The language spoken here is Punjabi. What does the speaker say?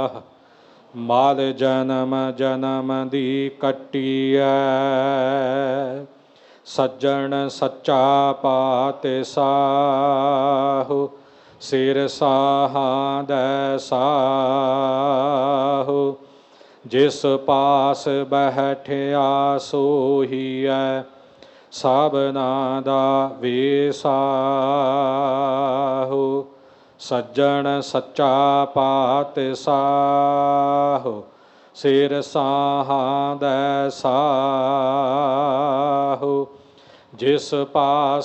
ਮਾਲ ਜਨਮ ਜਨਮ ਦੀ ਕੱਟੀਐ, ਸੱਜਣ ਸੱਚਾ ਪਾਤਿ ਸਾਹੁ, ਸਿਰ ਸਾਹਾਂ ਦੈ ਸਾਹੁ। ਜਿਸ ਪਾਸ ਬੈਠਿਆ ਸੋਹੀਐ, ਸਭਨਾ ਦਾ ਵਿਸਾਹੁ। ਸੱਜਣ ਸੱਚਾ ਪਾਤਿ ਸਾਹੁ, ਸਿਰ ਸਾਹਾਂ ਦੈ ਸਾਹੁ। ਜਿਸ ਪਾਸ